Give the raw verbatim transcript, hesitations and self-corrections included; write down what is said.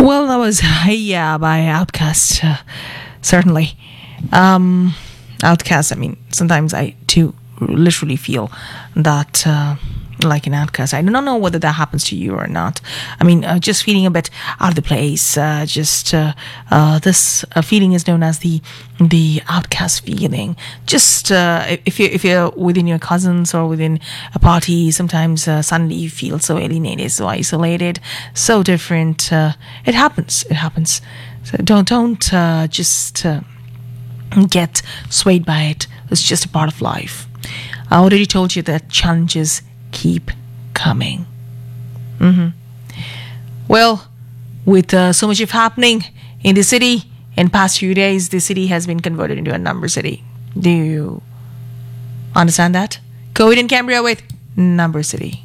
Well, that was Yeah by Outcast, uh, certainly. Um, Outcast, I mean, sometimes I too literally feel that. Uh, like an outcast. I don't know whether that happens to you or not. I mean, uh, just feeling a bit out of the place. Uh, just uh, uh, this uh, feeling is known as the the outcast feeling. Just uh, if you if you're within your cousins or within a party, sometimes uh, suddenly you feel so alienated, so isolated, so different. Uh, it happens. It happens. So don't don't uh, just uh, get swayed by it. It's just a part of life. I already told you that challenges keep coming. Mm-hmm. Well, with uh, so much of happening in the city in past few days, the city has been converted into a number city. Do you understand that? Go in Cambria with Number City.